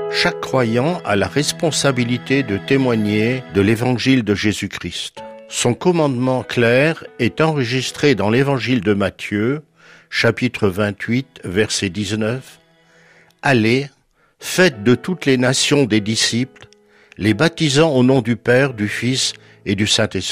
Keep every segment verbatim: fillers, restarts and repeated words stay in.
Chaque croyant a la responsabilité de témoigner de l'évangile de Jésus-Christ. Son commandement clair est enregistré dans l'évangile de Matthieu, chapitre vingt-huit, verset dix-neuf. « Allez, faites de toutes les nations des disciples, les baptisant au nom du Père, du Fils et du Saint-Esprit. »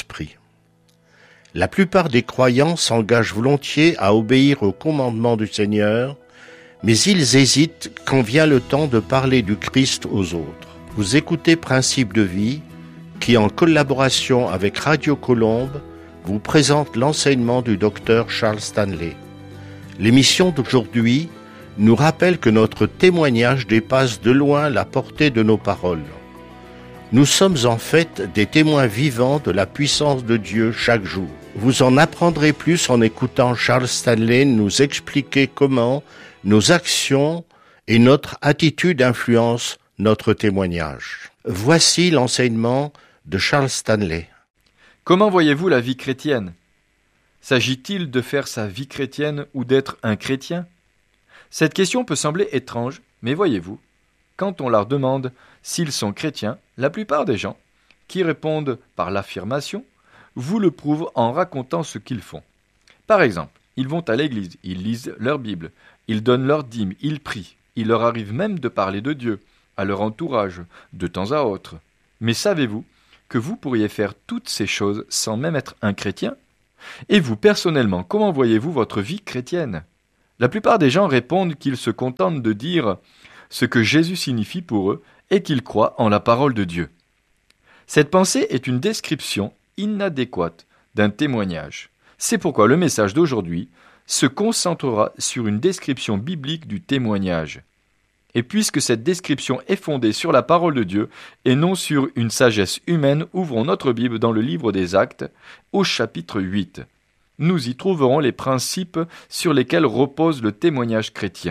La plupart des croyants s'engagent volontiers à obéir au commandement du Seigneur, mais ils hésitent quand vient le temps de parler du Christ aux autres. Vous écoutez Principe de vie, qui en collaboration avec Radio Colombe, vous présente l'enseignement du docteur Charles Stanley. L'émission d'aujourd'hui nous rappelle que notre témoignage dépasse de loin la portée de nos paroles. Nous sommes en fait des témoins vivants de la puissance de Dieu chaque jour. Vous en apprendrez plus en écoutant Charles Stanley nous expliquer comment nos actions et notre attitude influencent notre témoignage. Voici l'enseignement de Charles Stanley. Comment voyez-vous la vie chrétienne ? S'agit-il de faire sa vie chrétienne ou d'être un chrétien ? Cette question peut sembler étrange, mais voyez-vous, quand on leur demande s'ils sont chrétiens, la plupart des gens qui répondent par l'affirmation vous le prouvent en racontant ce qu'ils font. Par exemple, ils vont à l'église, ils lisent leur Bible, ils donnent leur dîme, ils prient. Il leur arrive même de parler de Dieu à leur entourage, de temps à autre. Mais savez-vous que vous pourriez faire toutes ces choses sans même être un chrétien ? Et vous, personnellement, comment voyez-vous votre vie chrétienne ? La plupart des gens répondent qu'ils se contentent de dire ce que Jésus signifie pour eux et qu'ils croient en la parole de Dieu. Cette pensée est une description inadéquate d'un témoignage. C'est pourquoi le message d'aujourd'hui se concentrera sur une description biblique du témoignage. Et puisque cette description est fondée sur la parole de Dieu et non sur une sagesse humaine, ouvrons notre Bible dans le livre des Actes, au chapitre huit. Nous y trouverons les principes sur lesquels repose le témoignage chrétien.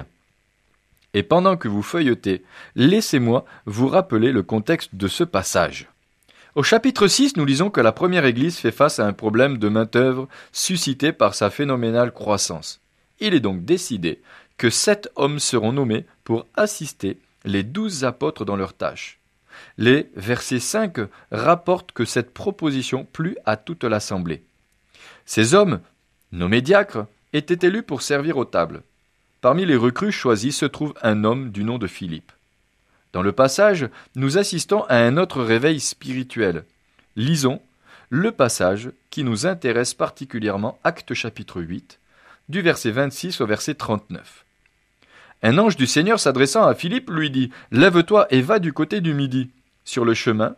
Et pendant que vous feuilletez, laissez-moi vous rappeler le contexte de ce passage. Au chapitre six, nous lisons que la première Église fait face à un problème de main-d'œuvre suscité par sa phénoménale croissance. Il est donc décidé que sept hommes seront nommés pour assister les douze apôtres dans leurs tâches. Les versets cinq rapportent que cette proposition plut à toute l'assemblée. Ces hommes, nommés diacres, étaient élus pour servir aux tables. Parmi les recrues choisis se trouve un homme du nom de Philippe. Dans le passage, nous assistons à un autre réveil spirituel. Lisons le passage qui nous intéresse particulièrement, Actes chapitre huit, du verset vingt-six au verset trente-neuf. Un ange du Seigneur s'adressant à Philippe lui dit « Lève-toi et va du côté du midi, sur le chemin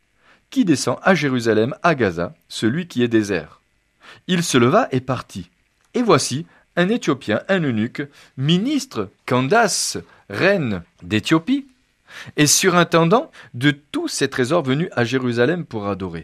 qui descend à Jérusalem, à Gaza, celui qui est désert. » Il se leva et partit. Et voici un Éthiopien, un eunuque, ministre Candace, reine d'Éthiopie, et surintendant de tous ces trésors venus à Jérusalem pour adorer.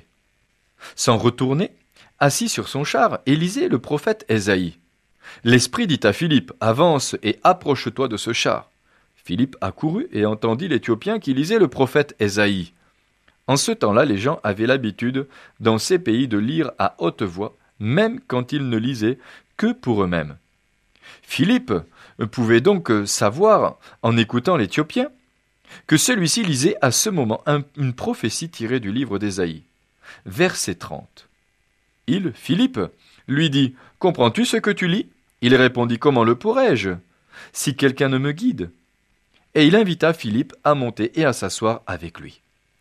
S'en retourner, assis sur son char, Élisée le prophète Ésaïe. L'Esprit dit à Philippe, « Avance et approche-toi de ce char. » Philippe accourut et entendit l'Éthiopien qui lisait le prophète Ésaïe. En ce temps-là, les gens avaient l'habitude, dans ces pays, de lire à haute voix, même quand ils ne lisaient que pour eux-mêmes. Philippe pouvait donc savoir, en écoutant l'Éthiopien, que celui-ci lisait à ce moment un, une prophétie tirée du livre d'Ésaïe. Verset trente. Il, Philippe, lui dit « Comprends-tu ce que tu lis ?» Il répondit « Comment le pourrais-je, si quelqu'un ne me guide ?» Et il invita Philippe à monter et à s'asseoir avec lui.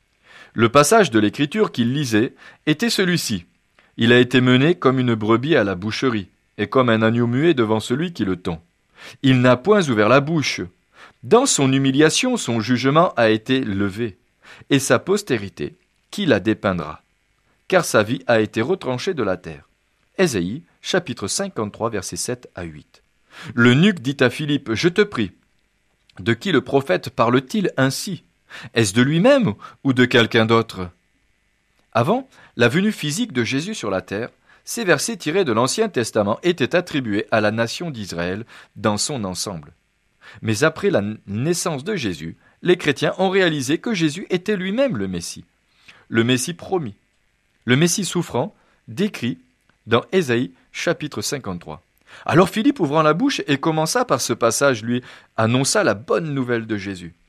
Le passage de l'Écriture qu'il lisait était celui-ci. Il a été mené comme une brebis à la boucherie, et comme un agneau muet devant celui qui le tond. Il n'a point ouvert la bouche. Dans son humiliation, son jugement a été levé, et sa postérité, qui la dépeindra, car sa vie a été retranchée de la terre. Ésaïe, chapitre cinquante-trois, versets sept à huit. L'eunuque dit à Philippe, « Je te prie, de qui le prophète parle-t-il ainsi ? Est-ce de lui-même ou de quelqu'un d'autre ?» Avant la venue physique de Jésus sur la terre, ces versets tirés de l'Ancien Testament étaient attribués à la nation d'Israël dans son ensemble. Mais après la naissance de Jésus, les chrétiens ont réalisé que Jésus était lui-même le Messie, le Messie promis, le Messie souffrant, décrit dans Ésaïe chapitre cinquante-trois. Alors Philippe, ouvrant la bouche et commença par ce passage, lui annonça la bonne nouvelle de Jésus.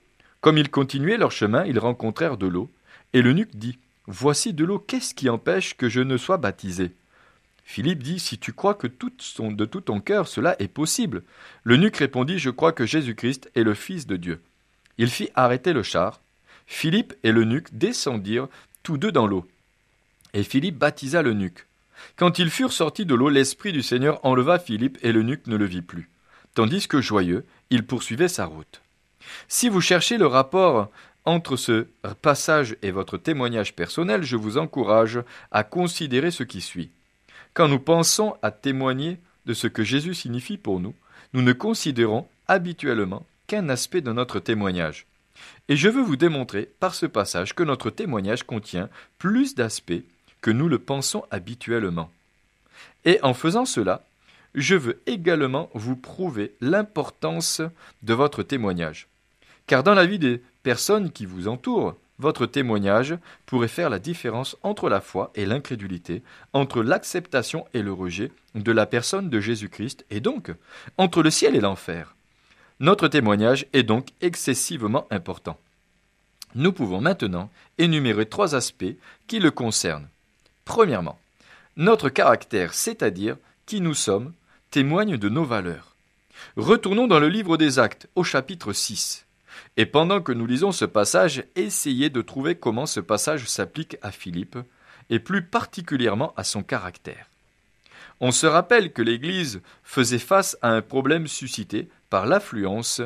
Comme ils continuaient leur chemin, ils rencontrèrent de l'eau, et l'eunuque dit, « Voici de l'eau, qu'est-ce qui empêche que je ne sois baptisé ?» Philippe dit, « Si tu crois que tout son, de tout ton cœur cela est possible. » L'eunuque répondit, « Je crois que Jésus-Christ est le Fils de Dieu. » Il fit arrêter le char. Philippe et l'eunuque descendirent tous deux dans l'eau. Et Philippe baptisa l'eunuque. Quand ils furent sortis de l'eau, l'Esprit du Seigneur enleva Philippe et l'eunuque ne le vit plus. Tandis que joyeux, il poursuivait sa route. Si vous cherchez le rapport entre ce passage et votre témoignage personnel, je vous encourage à considérer ce qui suit. Quand nous pensons à témoigner de ce que Jésus signifie pour nous, nous ne considérons habituellement qu'un aspect de notre témoignage. Et je veux vous démontrer par ce passage que notre témoignage contient plus d'aspects que nous le pensons habituellement. Et en faisant cela, je veux également vous prouver l'importance de votre témoignage. Car dans la vie des personnes qui vous entourent, votre témoignage pourrait faire la différence entre la foi et l'incrédulité, entre l'acceptation et le rejet de la personne de Jésus-Christ, et donc entre le ciel et l'enfer. Notre témoignage est donc excessivement important. Nous pouvons maintenant énumérer trois aspects qui le concernent. Premièrement, notre caractère, c'est-à-dire qui nous sommes, témoigne de nos valeurs. Retournons dans le livre des Actes, au chapitre six. Et pendant que nous lisons ce passage, essayez de trouver comment ce passage s'applique à Philippe, et plus particulièrement à son caractère. On se rappelle que l'Église faisait face à un problème suscité par l'affluence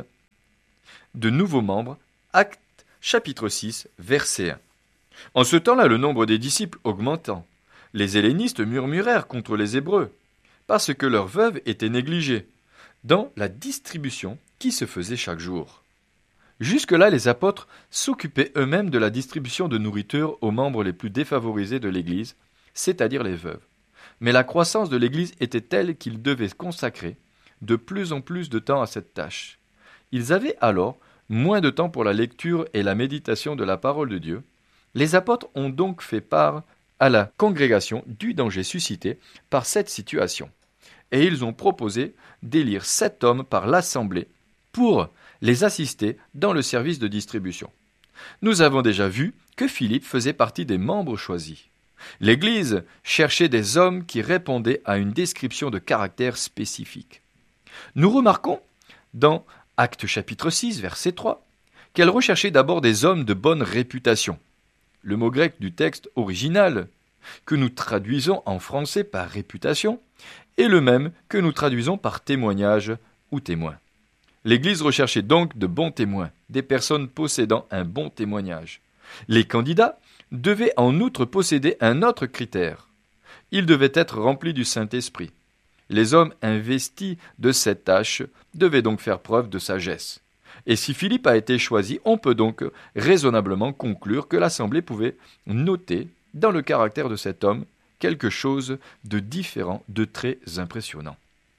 de nouveaux membres, Actes chapitre six, verset un. En ce temps-là, le nombre des disciples augmentant, les hellénistes murmurèrent contre les Hébreux, parce que leurs veuves étaient négligées dans la distribution qui se faisait chaque jour. Jusque-là, les apôtres s'occupaient eux-mêmes de la distribution de nourriture aux membres les plus défavorisés de l'Église, c'est-à-dire les veuves. Mais la croissance de l'Église était telle qu'ils devaient consacrer de plus en plus de temps à cette tâche. Ils avaient alors moins de temps pour la lecture et la méditation de la parole de Dieu. Les apôtres ont donc fait part à la congrégation du danger suscité par cette situation. Et ils ont proposé d'élire sept hommes par l'assemblée pour les assister dans le service de distribution. Nous avons déjà vu que Philippe faisait partie des membres choisis. L'Église cherchait des hommes qui répondaient à une description de caractère spécifique. Nous remarquons, dans Actes chapitre six, verset trois, qu'elle recherchait d'abord des hommes de bonne réputation. Le mot grec du texte original, que nous traduisons en français par réputation, est le même que nous traduisons par témoignage ou témoin. L'Église recherchait donc de bons témoins, des personnes possédant un bon témoignage. Les candidats devaient en outre posséder un autre critère. Ils devaient être remplis du Saint-Esprit. Les hommes investis de cette tâche devaient donc faire preuve de sagesse. Et si Philippe a été choisi, on peut donc raisonnablement conclure que l'Assemblée pouvait noter dans le caractère de cet homme quelque chose de différent, de très impressionnant.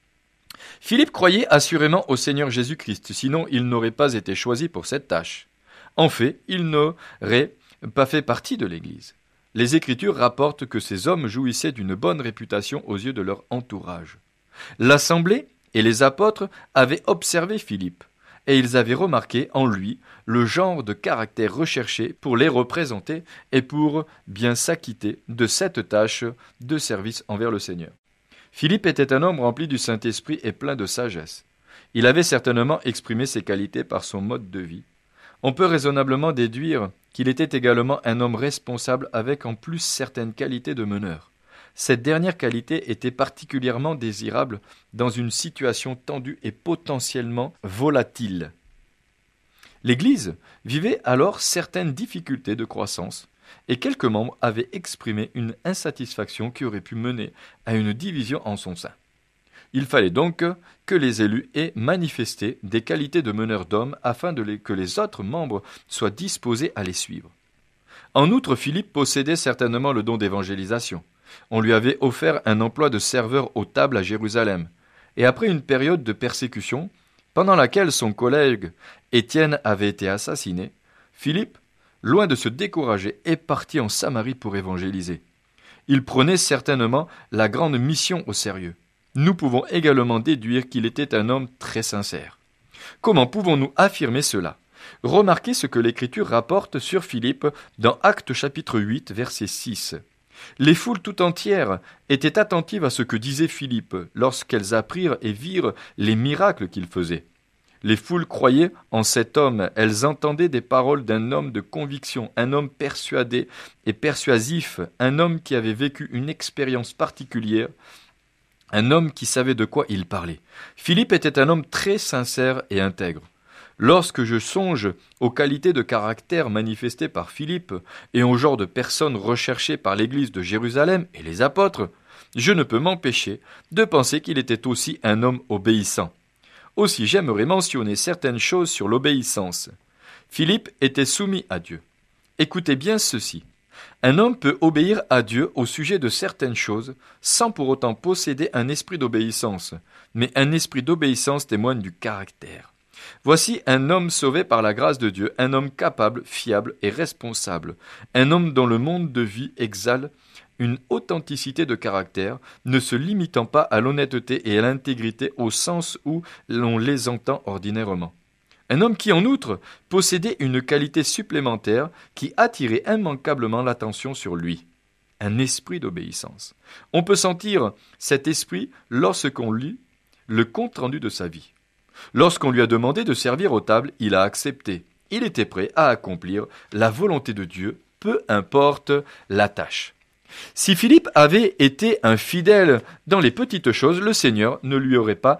Philippe croyait assurément au Seigneur Jésus-Christ, sinon il n'aurait pas été choisi pour cette tâche. En fait, il n'aurait pas fait partie de l'Église. Les Écritures rapportent que ces hommes jouissaient d'une bonne réputation aux yeux de leur entourage. L'Assemblée et les apôtres avaient observé Philippe, et ils avaient remarqué en lui le genre de caractère recherché pour les représenter et pour bien s'acquitter de cette tâche de service envers le Seigneur. Philippe était un homme rempli du Saint-Esprit et plein de sagesse. Il avait certainement exprimé ses qualités par son mode de vie. On peut raisonnablement déduire qu'il était également un homme responsable avec en plus certaines qualités de meneur. Cette dernière qualité était particulièrement désirable dans une situation tendue et potentiellement volatile. L'Église vivait alors certaines difficultés de croissance et quelques membres avaient exprimé une insatisfaction qui aurait pu mener à une division en son sein. Il fallait donc que les élus aient manifesté des qualités de meneurs d'hommes afin de les, que les autres membres soient disposés à les suivre. En outre, Philippe possédait certainement le don d'évangélisation. On lui avait offert un emploi de serveur aux tables à Jérusalem. Et après une période de persécution, pendant laquelle son collègue Étienne avait été assassiné, Philippe, loin de se décourager, est parti en Samarie pour évangéliser. Il prenait certainement la grande mission au sérieux. Nous pouvons également déduire qu'il était un homme très sincère. Comment pouvons-nous affirmer cela ? Remarquez ce que l'Écriture rapporte sur Philippe dans Actes chapitre huit, verset six. Les foules tout entières étaient attentives à ce que disait Philippe lorsqu'elles apprirent et virent les miracles qu'il faisait. Les foules croyaient en cet homme, elles entendaient des paroles d'un homme de conviction, un homme persuadé et persuasif, un homme qui avait vécu une expérience particulière, un homme qui savait de quoi il parlait. Philippe était un homme très sincère et intègre. Lorsque je songe aux qualités de caractère manifestées par Philippe et au genre de personnes recherchées par l'Église de Jérusalem et les apôtres, je ne peux m'empêcher de penser qu'il était aussi un homme obéissant. Aussi, j'aimerais mentionner certaines choses sur l'obéissance. Philippe était soumis à Dieu. Écoutez bien ceci. Un homme peut obéir à Dieu au sujet de certaines choses sans pour autant posséder un esprit d'obéissance, mais un esprit d'obéissance témoigne du caractère. Voici un homme sauvé par la grâce de Dieu, un homme capable, fiable et responsable, un homme dont le monde de vie exhale une authenticité de caractère, ne se limitant pas à l'honnêteté et à l'intégrité au sens où l'on les entend ordinairement. Un homme qui, en outre, possédait une qualité supplémentaire qui attirait immanquablement l'attention sur lui. Un esprit d'obéissance. On peut sentir cet esprit lorsqu'on lit le compte-rendu de sa vie. Lorsqu'on lui a demandé de servir aux tables, il a accepté. Il était prêt à accomplir la volonté de Dieu, peu importe la tâche. Si Philippe avait été un fidèle dans les petites choses, le Seigneur ne lui aurait pas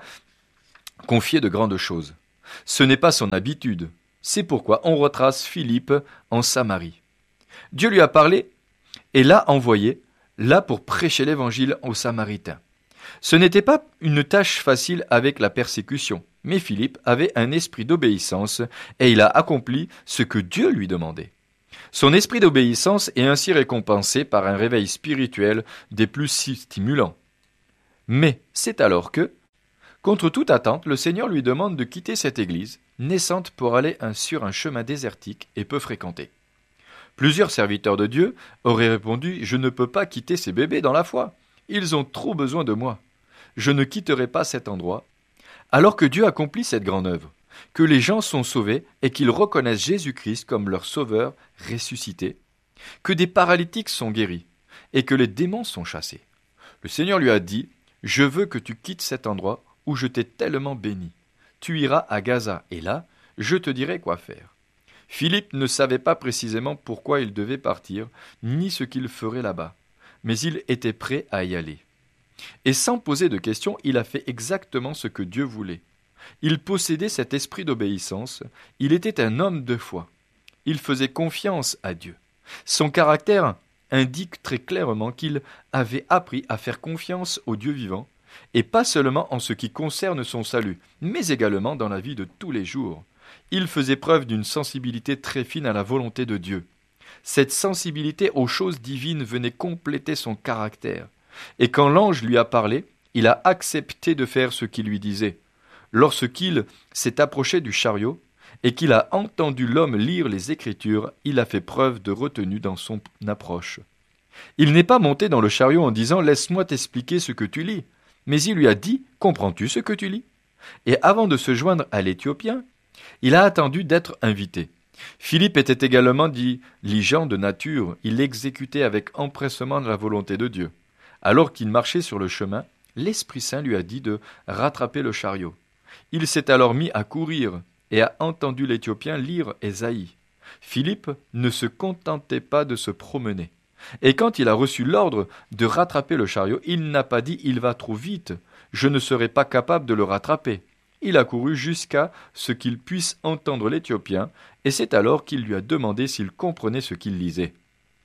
confié de grandes choses. Ce n'est pas son habitude. C'est pourquoi on retrace Philippe en Samarie. Dieu lui a parlé et l'a envoyé là pour prêcher l'évangile aux Samaritains. Ce n'était pas une tâche facile avec la persécution, mais Philippe avait un esprit d'obéissance et il a accompli ce que Dieu lui demandait. Son esprit d'obéissance est ainsi récompensé par un réveil spirituel des plus stimulants. Mais c'est alors que, contre toute attente, le Seigneur lui demande de quitter cette église, naissante pour aller sur un chemin désertique et peu fréquenté. Plusieurs serviteurs de Dieu auraient répondu « Je ne peux pas quitter ces bébés dans la foi. Ils ont trop besoin de moi. Je ne quitterai pas cet endroit. » Alors que Dieu accomplit cette grande œuvre, que les gens sont sauvés et qu'ils reconnaissent Jésus-Christ comme leur sauveur ressuscité, que des paralytiques sont guéris et que les démons sont chassés. Le Seigneur lui a dit « Je veux que tu quittes cet endroit où je t'ai tellement béni. Tu iras à Gaza et là, je te dirai quoi faire. » Philippe ne savait pas précisément pourquoi il devait partir, ni ce qu'il ferait là-bas, mais il était prêt à y aller. Et sans poser de questions, il a fait exactement ce que Dieu voulait. Il possédait cet esprit d'obéissance, il était un homme de foi. Il faisait confiance à Dieu. Son caractère indique très clairement qu'il avait appris à faire confiance au Dieu vivant, et pas seulement en ce qui concerne son salut, mais également dans la vie de tous les jours. Il faisait preuve d'une sensibilité très fine à la volonté de Dieu. Cette sensibilité aux choses divines venait compléter son caractère. Et quand l'ange lui a parlé, il a accepté de faire ce qu'il lui disait. Lorsqu'il s'est approché du chariot et qu'il a entendu l'homme lire les Écritures, il a fait preuve de retenue dans son approche. Il n'est pas monté dans le chariot en disant « Laisse-moi t'expliquer ce que tu lis », mais il lui a dit « Comprends-tu ce que tu lis ?» Et avant de se joindre à l'Éthiopien, il a attendu d'être invité. Philippe était également diligent de nature, il exécutait avec empressement la volonté de Dieu. Alors qu'il marchait sur le chemin, l'Esprit Saint lui a dit de rattraper le chariot. Il s'est alors mis à courir et a entendu l'Éthiopien lire Ésaïe. Philippe ne se contentait pas de se promener. Et quand il a reçu l'ordre de rattraper le chariot, il n'a pas dit « il va trop vite, je ne serai pas capable de le rattraper ». Il a couru jusqu'à ce qu'il puisse entendre l'Éthiopien, et c'est alors qu'il lui a demandé s'il comprenait ce qu'il lisait.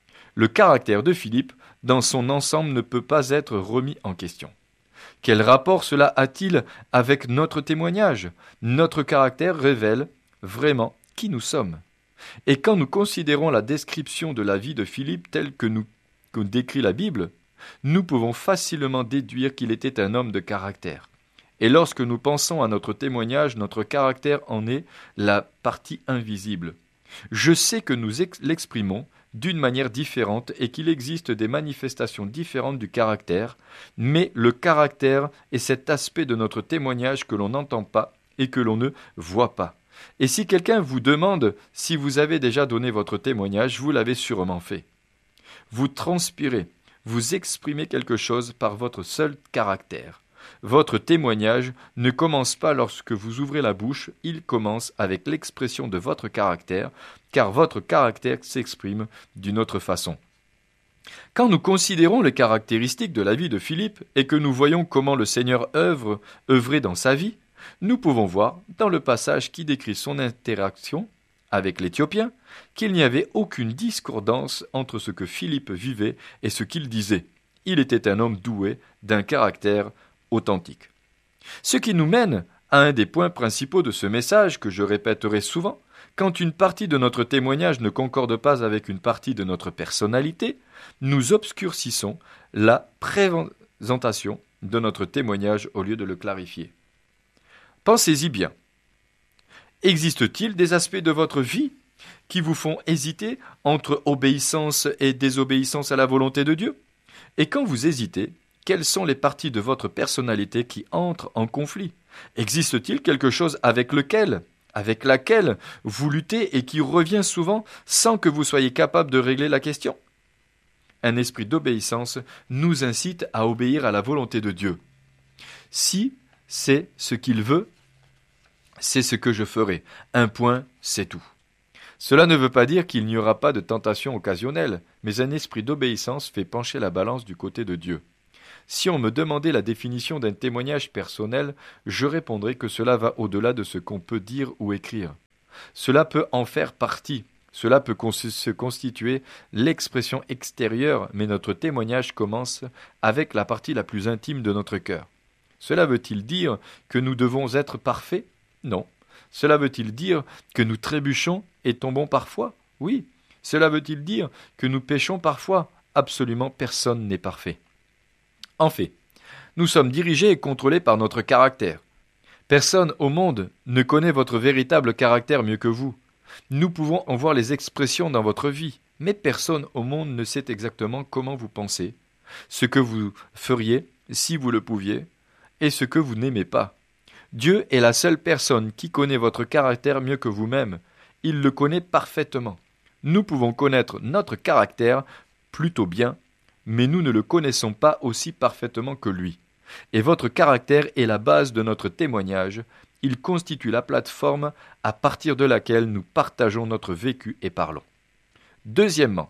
Le caractère de Philippe, dans son ensemble, ne peut pas être remis en question. Quel rapport cela a-t-il avec notre témoignage ? Notre caractère révèle vraiment qui nous sommes. Et quand nous considérons la description de la vie de Philippe telle que nous que décrit la Bible, nous pouvons facilement déduire qu'il était un homme de caractère. Et lorsque nous pensons à notre témoignage, notre caractère en est la partie invisible. Je sais que nous ex- l'exprimons d'une manière différente et qu'il existe des manifestations différentes du caractère, mais le caractère est cet aspect de notre témoignage que l'on n'entend pas et que l'on ne voit pas. Et si quelqu'un vous demande si vous avez déjà donné votre témoignage, vous l'avez sûrement fait. Vous transpirez, vous exprimez quelque chose par votre seul caractère. Votre témoignage ne commence pas lorsque vous ouvrez la bouche, il commence avec l'expression de votre caractère, car votre caractère s'exprime d'une autre façon. Quand nous considérons les caractéristiques de la vie de Philippe et que nous voyons comment le Seigneur œuvre, œuvrait dans sa vie, nous pouvons voir, dans le passage qui décrit son interaction avec l'Éthiopien, qu'il n'y avait aucune discordance entre ce que Philippe vivait et ce qu'il disait. Il était un homme doué d'un caractère authentique. Ce qui nous mène à un des points principaux de ce message que je répéterai souvent, quand une partie de notre témoignage ne concorde pas avec une partie de notre personnalité, nous obscurcissons la présentation de notre témoignage au lieu de le clarifier. Pensez-y bien. Existe-t-il des aspects de votre vie qui vous font hésiter entre obéissance et désobéissance à la volonté de Dieu? Et quand vous hésitez, quelles sont les parties de votre personnalité qui entrent en conflit? Existe-t-il quelque chose avec lequel, avec laquelle vous luttez et qui revient souvent sans que vous soyez capable de régler la question? Un esprit d'obéissance nous incite à obéir à la volonté de Dieu. Si c'est ce qu'il veut, c'est ce que je ferai. Un point, c'est tout. Cela ne veut pas dire qu'il n'y aura pas de tentation occasionnelle, mais un esprit d'obéissance fait pencher la balance du côté de Dieu. Si on me demandait la définition d'un témoignage personnel, je répondrais que cela va au-delà de ce qu'on peut dire ou écrire. Cela peut en faire partie. Cela peut cons- se constituer l'expression extérieure, mais notre témoignage commence avec la partie la plus intime de notre cœur. Cela veut-il dire que nous devons être parfaits? Non. Cela veut-il dire que nous trébuchons et tombons parfois? Oui. Cela veut-il dire que nous péchons parfois? Absolument personne n'est parfait. En fait, nous sommes dirigés et contrôlés par notre caractère. Personne au monde ne connaît votre véritable caractère mieux que vous. Nous pouvons en voir les expressions dans votre vie, mais personne au monde ne sait exactement comment vous pensez, ce que vous feriez si vous le pouviez, et ce que vous n'aimez pas. Dieu est la seule personne qui connaît votre caractère mieux que vous-même. Il le connaît parfaitement. Nous pouvons connaître notre caractère plutôt bien, mais nous ne le connaissons pas aussi parfaitement que lui. Et votre caractère est la base de notre témoignage. Il constitue la plateforme à partir de laquelle nous partageons notre vécu et parlons. Deuxièmement,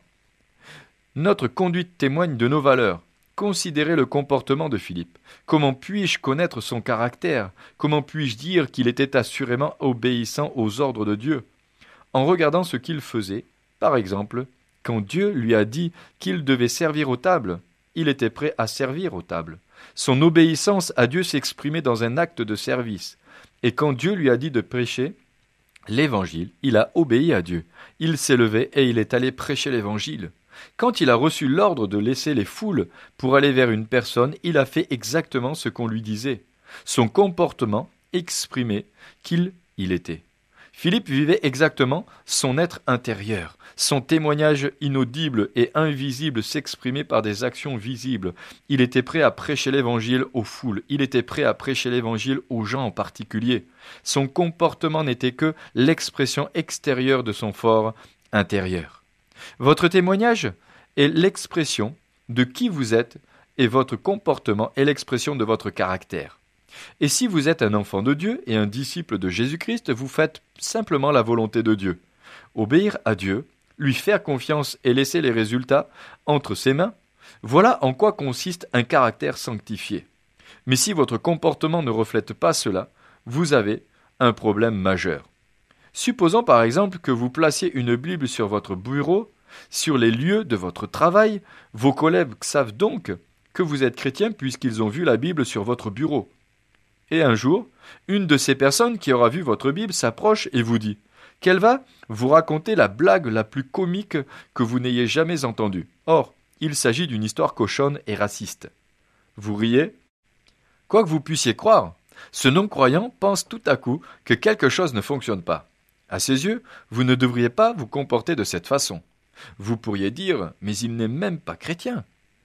notre conduite témoigne de nos valeurs. Considérez le comportement de Philippe. Comment puis-je connaître son caractère? Comment puis-je dire qu'il était assurément obéissant aux ordres de Dieu? En regardant ce qu'il faisait, par exemple, quand Dieu lui a dit qu'il devait servir aux tables, il était prêt à servir aux tables. Son obéissance à Dieu s'exprimait dans un acte de service. Et quand Dieu lui a dit de prêcher l'Évangile, il a obéi à Dieu. Il s'est levé et il est allé prêcher l'Évangile. Quand il a reçu l'ordre de laisser les foules pour aller vers une personne, il a fait exactement ce qu'on lui disait. Son comportement exprimait qui il était. Philippe vivait exactement son être intérieur. Son témoignage inaudible et invisible s'exprimait par des actions visibles. Il était prêt à prêcher l'Évangile aux foules. Il était prêt à prêcher l'Évangile aux gens en particulier. Son comportement n'était que l'expression extérieure de son fort intérieur. Votre témoignage est l'expression de qui vous êtes et votre comportement est l'expression de votre caractère. Et si vous êtes un enfant de Dieu et un disciple de Jésus-Christ, vous faites simplement la volonté de Dieu. Obéir à Dieu, lui faire confiance et laisser les résultats entre ses mains, voilà en quoi consiste un caractère sanctifié. Mais si votre comportement ne reflète pas cela, vous avez un problème majeur. Supposons par exemple que vous placiez une Bible sur votre bureau, sur les lieux de votre travail. Vos collègues savent donc que vous êtes chrétien puisqu'ils ont vu la Bible sur votre bureau. Et un jour, une de ces personnes qui aura vu votre Bible s'approche et vous dit qu'elle va vous raconter la blague la plus comique que vous n'ayez jamais entendue. Or, il s'agit d'une histoire cochonne et raciste. Vous riez? Quoi que vous puissiez croire, ce non-croyant pense tout à coup que quelque chose ne fonctionne pas. À ses yeux, vous ne devriez pas vous comporter de cette façon. Vous pourriez dire « mais il n'est même pas chrétien ».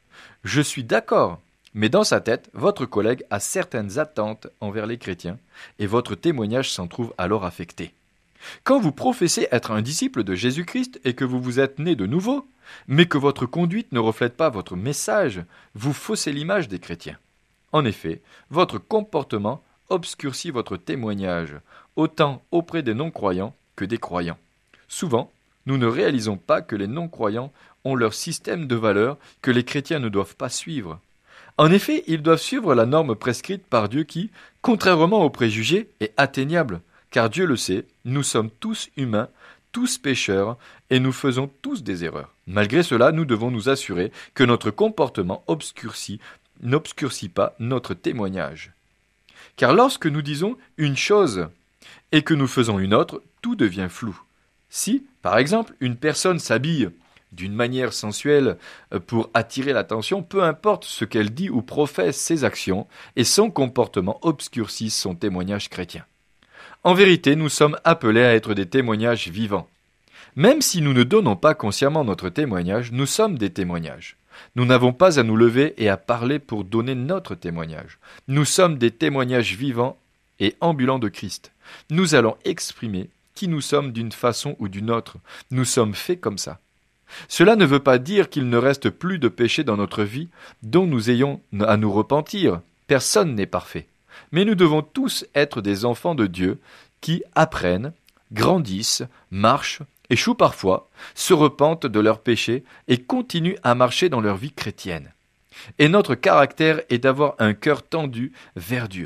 Je suis d'accord, mais dans sa tête, votre collègue a certaines attentes envers les chrétiens et votre témoignage s'en trouve alors affecté. Quand vous professez être un disciple de Jésus-Christ et que vous vous êtes né de nouveau, mais que votre conduite ne reflète pas votre message, vous faussez l'image des chrétiens. En effet, votre comportement obscurcit votre témoignage, autant auprès des non-croyants que des croyants. Souvent, nous ne réalisons pas que les non-croyants ont leur système de valeurs que les chrétiens ne doivent pas suivre. En effet, ils doivent suivre la norme prescrite par Dieu qui, contrairement aux préjugés, est atteignable, car Dieu le sait, nous sommes tous humains, tous pécheurs, et nous faisons tous des erreurs. Malgré cela, nous devons nous assurer que notre comportement obscurcit, n'obscurcit pas notre témoignage. Car lorsque nous disons une chose et que nous faisons une autre, tout devient flou. Si, par exemple, une personne s'habille d'une manière sensuelle pour attirer l'attention, peu importe ce qu'elle dit ou professe, ses actions et son comportement obscurcissent son témoignage chrétien. En vérité, nous sommes appelés à être des témoignages vivants. Même si nous ne donnons pas consciemment notre témoignage, nous sommes des témoignages. Nous n'avons pas à nous lever et à parler pour donner notre témoignage. Nous sommes des témoignages vivants et ambulants de Christ. Nous allons exprimer qui nous sommes d'une façon ou d'une autre. Nous sommes faits comme ça. Cela ne veut pas dire qu'il ne reste plus de péché dans notre vie dont nous ayons à nous repentir. Personne n'est parfait. Mais nous devons tous être des enfants de Dieu qui apprennent, grandissent, marchent, échouent parfois, se repentent de leurs péchés et continuent à marcher dans leur vie chrétienne. Et notre caractère est d'avoir un cœur tendu vers Dieu.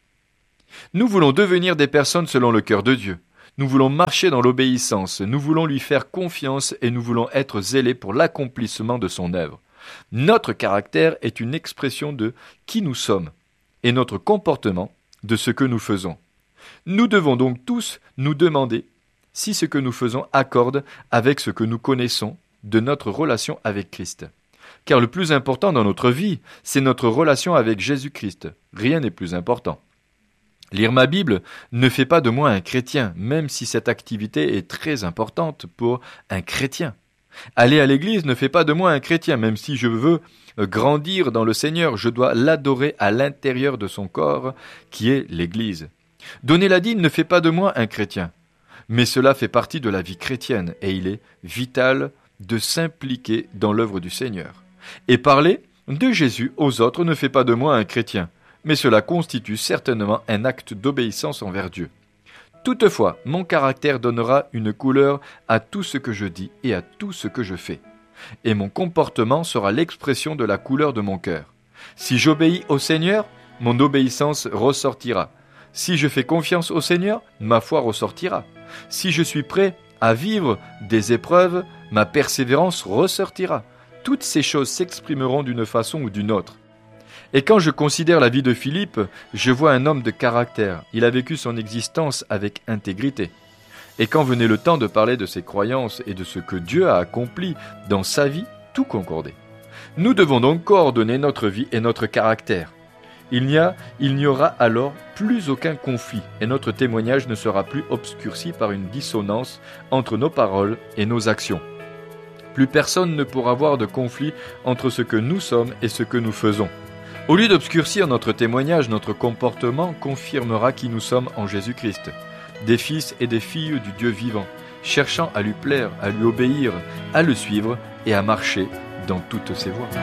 Nous voulons devenir des personnes selon le cœur de Dieu. Nous voulons marcher dans l'obéissance, nous voulons lui faire confiance et nous voulons être zélés pour l'accomplissement de son œuvre. Notre caractère est une expression de qui nous sommes et notre comportement de ce que nous faisons. Nous devons donc tous nous demander si ce que nous faisons accorde avec ce que nous connaissons de notre relation avec Christ. Car le plus important dans notre vie, c'est notre relation avec Jésus-Christ. Rien n'est plus important. Lire ma Bible ne fait pas de moi un chrétien, même si cette activité est très importante pour un chrétien. Aller à l'église ne fait pas de moi un chrétien, même si je veux grandir dans le Seigneur, je dois l'adorer à l'intérieur de son corps, qui est l'église. Donner la dîme ne fait pas de moi un chrétien, mais cela fait partie de la vie chrétienne, et il est vital de s'impliquer dans l'œuvre du Seigneur. Et parler de Jésus aux autres ne fait pas de moi un chrétien, mais cela constitue certainement un acte d'obéissance envers Dieu. Toutefois, mon caractère donnera une couleur à tout ce que je dis et à tout ce que je fais. Et mon comportement sera l'expression de la couleur de mon cœur. Si j'obéis au Seigneur, mon obéissance ressortira. Si je fais confiance au Seigneur, ma foi ressortira. Si je suis prêt à vivre des épreuves, ma persévérance ressortira. Toutes ces choses s'exprimeront d'une façon ou d'une autre. Et quand je considère la vie de Philippe, je vois un homme de caractère. Il a vécu son existence avec intégrité. Et quand venait le temps de parler de ses croyances et de ce que Dieu a accompli dans sa vie, tout concordait. Nous devons donc coordonner notre vie et notre caractère. Il n'y a, il n'y aura alors plus aucun conflit et notre témoignage ne sera plus obscurci par une dissonance entre nos paroles et nos actions. Plus personne ne pourra voir de conflit entre ce que nous sommes et ce que nous faisons. Au lieu d'obscurcir notre témoignage, notre comportement confirmera qui nous sommes en Jésus-Christ, des fils et des filles du Dieu vivant, cherchant à lui plaire, à lui obéir, à le suivre et à marcher dans toutes ses voies.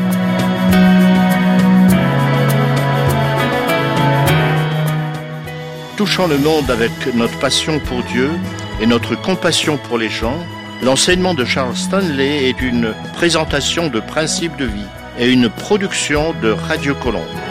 Touchant le monde avec notre passion pour Dieu et notre compassion pour les gens, l'enseignement de Charles Stanley est une présentation de principes de vie et une production de Radio Colombe.